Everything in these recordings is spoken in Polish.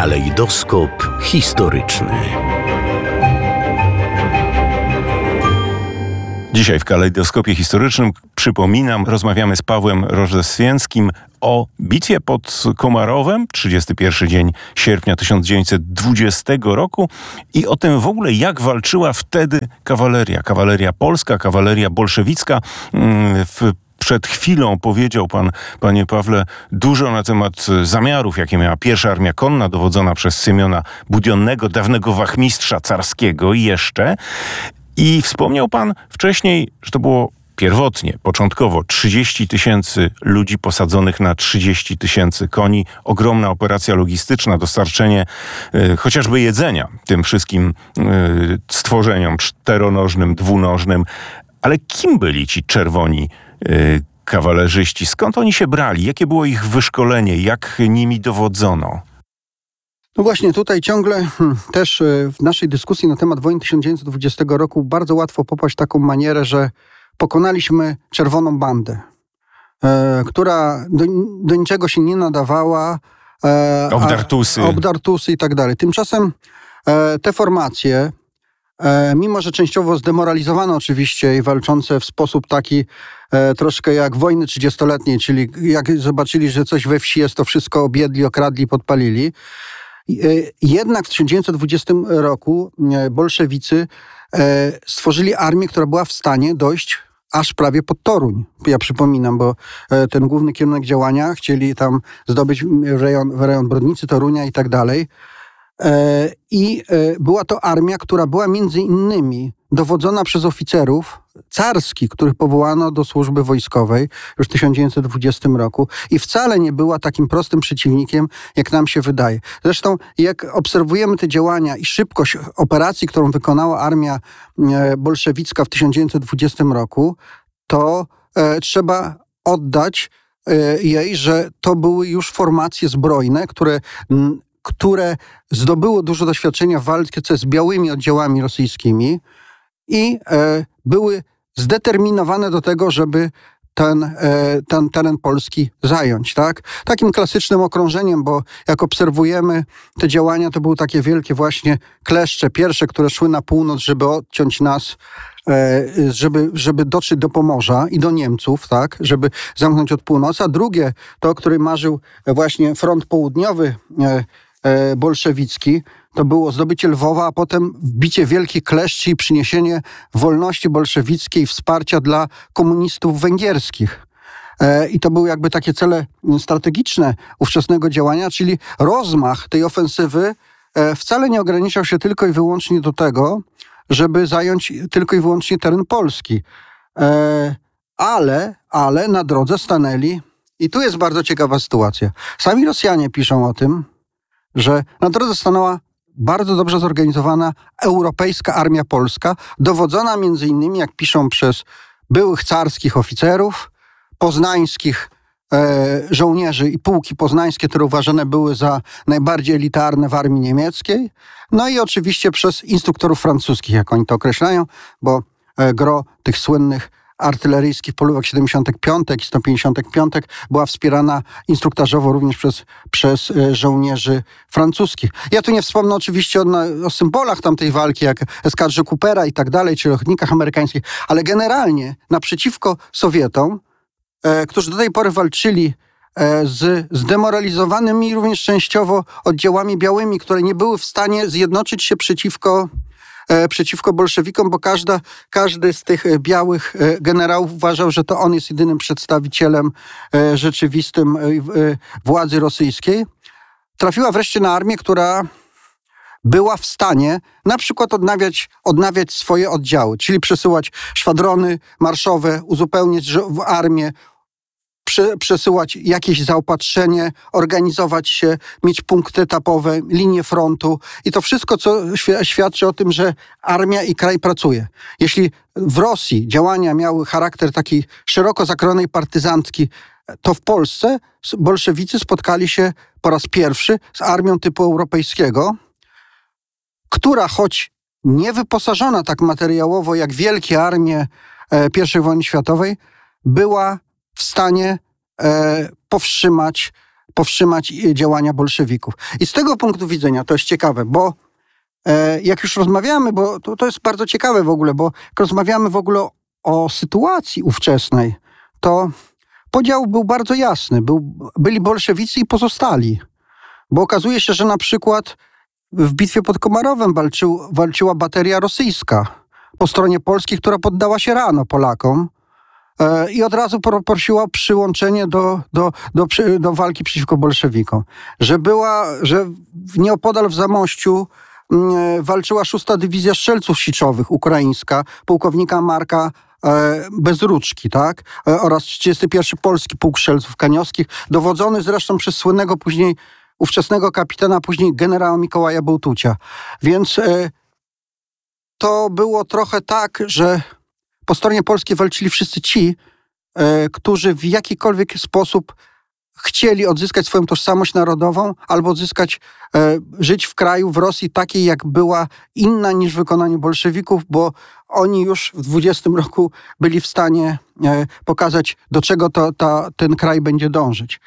Kalejdoskop historyczny. Dzisiaj w Kalejdoskopie Historycznym, przypominam, rozmawiamy z Pawłem Rożescieńskim o bitwie pod Komarowem, 31 dzień sierpnia 1920 roku i o tym w ogóle, jak walczyła wtedy kawaleria polska, kawaleria bolszewicka. Przed chwilą powiedział pan, panie Pawle, dużo na temat zamiarów, jakie miała pierwsza armia konna, dowodzona przez Symiona Budionnego, dawnego wachmistrza carskiego i jeszcze. I wspomniał pan wcześniej, że to było pierwotnie, początkowo 30 000 ludzi posadzonych na 30 000 koni. Ogromna operacja logistyczna, dostarczenie chociażby jedzenia tym wszystkim stworzeniom czteronożnym, dwunożnym. Ale kim byli ci czerwoni kawalerzyści? Skąd oni się brali? Jakie było ich wyszkolenie? Jak nimi dowodzono? No właśnie, tutaj ciągle też w naszej dyskusji na temat wojny 1920 roku bardzo łatwo popaść w taką manierę, że pokonaliśmy czerwoną bandę, która do niczego się nie nadawała. Obdartusy i tak dalej. Tymczasem te formacje, mimo że częściowo zdemoralizowane oczywiście i walczące w sposób taki troszkę jak wojny 30-letniej, czyli jak zobaczyli, że coś we wsi jest, to wszystko objedli, okradli, podpalili. Jednak w 1920 roku bolszewicy stworzyli armię, która była w stanie dojść aż prawie pod Toruń. Ja przypominam, bo ten główny kierunek działania chcieli tam zdobyć rejon Brodnicy, Torunia i tak dalej. I była to armia, która była między innymi dowodzona przez oficerów carskich, których powołano do służby wojskowej już w 1920 roku i wcale nie była takim prostym przeciwnikiem, jak nam się wydaje. Zresztą jak obserwujemy te działania i szybkość operacji, którą wykonała armia bolszewicka w 1920 roku, to trzeba oddać jej, że to były już formacje zbrojne, które zdobyło dużo doświadczenia w walce z białymi oddziałami rosyjskimi i były zdeterminowane do tego, żeby ten teren polski zająć. Tak? Takim klasycznym okrążeniem, bo jak obserwujemy te działania, to były takie wielkie właśnie kleszcze, pierwsze, które szły na północ, żeby odciąć nas, żeby dotrzeć do Pomorza i do Niemców, tak? Żeby zamknąć od północy, a drugie, to, o którym marzył właśnie front południowy bolszewicki, to było zdobycie Lwowa, a potem wbicie wielkich kleszczy i przyniesienie wolności bolszewickiej, wsparcia dla komunistów węgierskich. I to były jakby takie cele strategiczne ówczesnego działania, czyli rozmach tej ofensywy wcale nie ograniczał się tylko i wyłącznie do tego, żeby zająć tylko i wyłącznie teren Polski. Ale na drodze stanęli, i tu jest bardzo ciekawa sytuacja. Sami Rosjanie piszą o tym, że na drodze stanęła bardzo dobrze zorganizowana europejska armia polska, dowodzona między innymi, jak piszą, przez byłych carskich oficerów, poznańskich żołnierzy i pułki poznańskie, które uważane były za najbardziej elitarne w armii niemieckiej, no i oczywiście przez instruktorów francuskich, jak oni to określają, bo gros tych słynnych artyleryjskich polówek 75 i 155 była wspierana instruktażowo również przez żołnierzy francuskich. Ja tu nie wspomnę oczywiście o symbolach tamtej walki, jak eskadrze Coopera i tak dalej, czy ochotnikach amerykańskich, ale generalnie naprzeciwko Sowietom, którzy do tej pory walczyli z zdemoralizowanymi również częściowo oddziałami białymi, które nie były w stanie zjednoczyć się przeciwko bolszewikom, bo każdy z tych białych generałów uważał, że to on jest jedynym przedstawicielem rzeczywistym władzy rosyjskiej. Trafiła wreszcie na armię, która była w stanie na przykład odnawiać swoje oddziały, czyli przesyłać szwadrony marszowe, uzupełniać armię, przesyłać jakieś zaopatrzenie, organizować się, mieć punkty etapowe, linie frontu i to wszystko, co świadczy o tym, że armia i kraj pracuje. Jeśli w Rosji działania miały charakter takiej szeroko zakrojonej partyzantki, to w Polsce bolszewicy spotkali się po raz pierwszy z armią typu europejskiego, która choć nie wyposażona tak materiałowo jak wielkie armie I wojny światowej, była w stanie powstrzymać powstrzymać działania bolszewików. I z tego punktu widzenia to jest ciekawe, bo jak już rozmawiamy, bo to jest bardzo ciekawe w ogóle, bo jak rozmawiamy w ogóle o sytuacji ówczesnej, to podział był bardzo jasny. Byli bolszewicy i pozostali. Bo okazuje się, że na przykład w bitwie pod Komarowem walczyła bateria rosyjska po stronie polskiej, która poddała się rano Polakom i od razu prosiła o przyłączenie do walki przeciwko bolszewikom. Że nieopodal w Zamościu walczyła 6. Dywizja Strzelców Siczowych ukraińska, pułkownika Marka Bezruczki, tak? Oraz 31. Polski Pułk Strzelców Kaniowskich, dowodzony zresztą przez słynnego później ówczesnego kapitana, później generała Mikołaja Bołtucia. Więc to było trochę tak, że po stronie polskiej walczyli wszyscy ci, którzy w jakikolwiek sposób chcieli odzyskać swoją tożsamość narodową albo żyć w kraju, w Rosji takiej, jak była inna niż w wykonaniu bolszewików, bo oni już w 20 roku byli w stanie pokazać, do czego ten kraj będzie dążyć.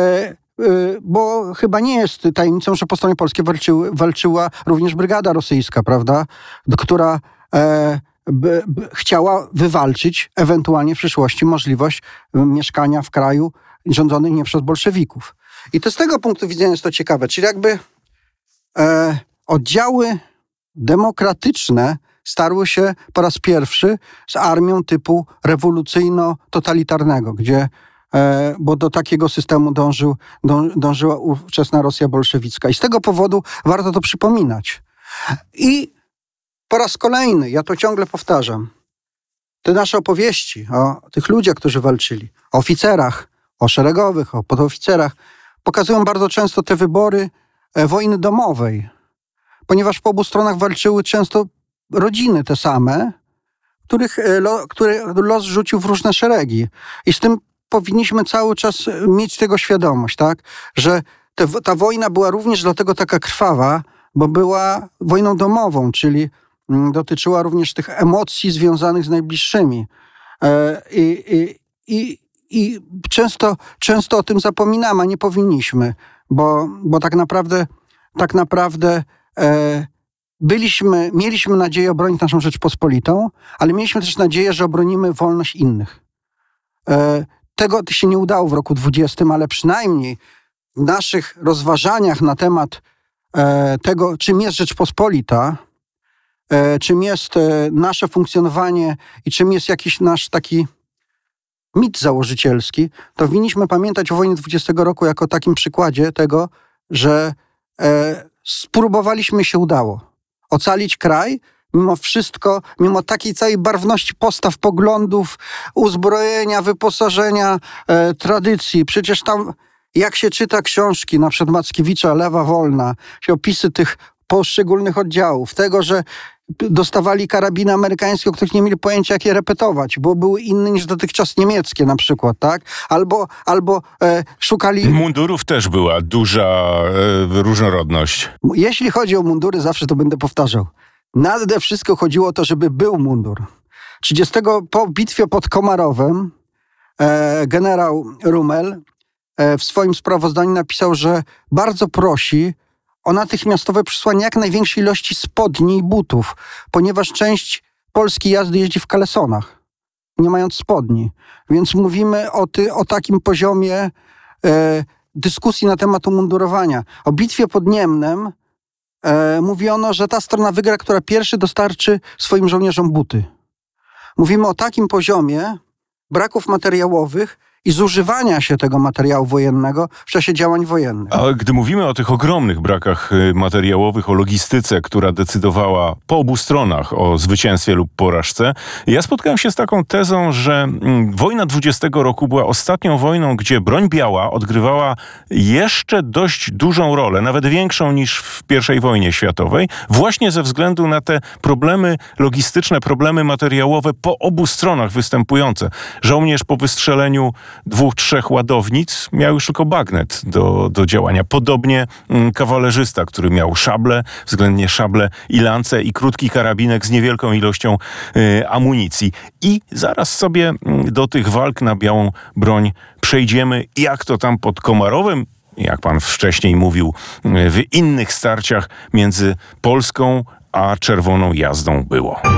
Bo chyba nie jest tajemnicą, że po stronie polskiej walczyła również brygada rosyjska, prawda, która chciała wywalczyć ewentualnie w przyszłości możliwość mieszkania w kraju rządzonym nie przez bolszewików. I to z tego punktu widzenia jest to ciekawe, czyli jakby oddziały demokratyczne starły się po raz pierwszy z armią typu rewolucyjno-totalitarnego, bo do takiego systemu dążyła ówczesna Rosja bolszewicka. I z tego powodu warto to przypominać. I po raz kolejny, ja to ciągle powtarzam, te nasze opowieści o tych ludziach, którzy walczyli, o oficerach, o szeregowych, o podoficerach, pokazują bardzo często te wybory wojny domowej, ponieważ po obu stronach walczyły często rodziny te same, które los rzucił w różne szeregi. I z tym powinniśmy cały czas mieć tego świadomość, tak? Że ta wojna była również dlatego taka krwawa, bo była wojną domową, czyli dotyczyła również tych emocji związanych z najbliższymi. I często o tym zapominamy, a nie powinniśmy, bo tak naprawdę mieliśmy nadzieję obronić naszą Rzeczpospolitą, ale mieliśmy też nadzieję, że obronimy wolność innych. Tego się nie udało w roku 20, ale przynajmniej w naszych rozważaniach na temat tego, czym jest Rzeczpospolita, czym jest nasze funkcjonowanie i czym jest jakiś nasz taki mit założycielski, to winniśmy pamiętać o wojnie 20 roku jako takim przykładzie tego, że spróbowaliśmy, się udało ocalić kraj, mimo wszystko, mimo takiej całej barwności postaw, poglądów, uzbrojenia, wyposażenia, tradycji. Przecież tam, jak się czyta książki, na przykład Mackiewicza, Lewa Wolna, się opisy tych poszczególnych oddziałów, tego, że dostawali karabiny amerykańskie, o których nie mieli pojęcia, jak je repetować, bo były inne niż dotychczas niemieckie na przykład, tak? Albo szukali... Mundurów też była duża różnorodność. Jeśli chodzi o mundury, zawsze to będę powtarzał. Nade wszystko chodziło o to, żeby był mundur. Po bitwie pod Komarowem generał Rummel w swoim sprawozdaniu napisał, że bardzo prosi o natychmiastowe przysłanie jak największej ilości spodni i butów, ponieważ część polskiej jazdy jeździ w kalesonach, nie mając spodni. Więc mówimy o takim poziomie dyskusji na temat umundurowania. O bitwie pod Niemnem mówiono, że ta strona wygra, która pierwszy dostarczy swoim żołnierzom buty. Mówimy o takim poziomie braków materiałowych i zużywania się tego materiału wojennego w czasie działań wojennych. A gdy mówimy o tych ogromnych brakach materiałowych, o logistyce, która decydowała po obu stronach o zwycięstwie lub porażce, ja spotkałem się z taką tezą, że wojna 20 roku była ostatnią wojną, gdzie broń biała odgrywała jeszcze dość dużą rolę, nawet większą niż w I wojnie światowej, właśnie ze względu na te problemy logistyczne, problemy materiałowe po obu stronach występujące. Żołnierz po wystrzeleniu 2-3 ładownic miał już tylko bagnet do działania. Podobnie kawalerzysta, który miał szable, względnie szable i lance i krótki karabinek z niewielką ilością amunicji. I zaraz sobie do tych walk na białą broń przejdziemy. Jak to tam pod Komarowem jak pan wcześniej mówił, w innych starciach między Polską a Czerwoną Jazdą było.